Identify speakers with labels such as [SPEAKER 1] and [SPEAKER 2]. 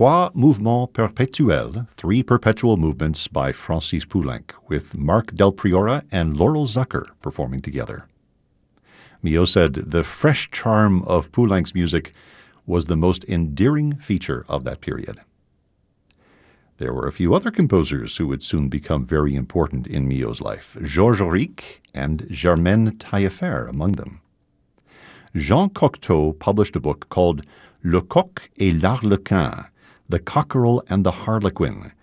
[SPEAKER 1] Trois Mouvements Perpétuels, Three Perpetual Movements by Francis Poulenc, with Mark Del Priora and Laurel Zucker performing together. Milhaud said the fresh charm of Poulenc's music was the most endearing feature of that period. There were a few other composers who would soon become very important in Milhaud's life, Georges Auric and Germaine Taillefer among them. Jean Cocteau published a book called Le Coq et l'Arlequin, The Cockerel and the Harlequin,